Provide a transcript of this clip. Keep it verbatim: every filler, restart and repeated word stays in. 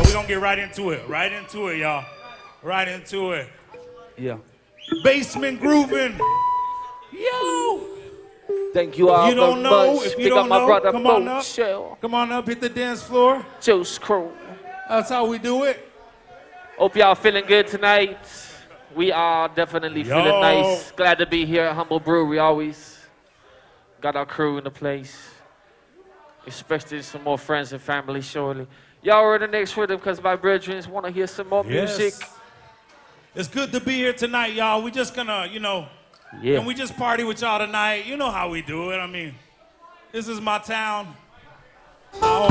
we're gonna get right into it. Right into it, y'all. Right into it. Yeah. Basement grooving. Yo. Thank you all You don't very know, much. if you Big don't up my know, brother come on up. Shell. Come on up, hit the dance floor. Juice Crew. That's how we do it. Hope y'all feeling good tonight. We are definitely Yo. feeling nice. Glad to be here at Humble Brewery. Always got our crew in the place. Especially some more friends and family, surely. Y'all are the next rhythm because my brethren want to hear some more Yes. music. It's good to be here tonight, y'all. We just gonna, you know, Yeah. can we just party with y'all tonight? You know how we do it. I mean, this is my town. I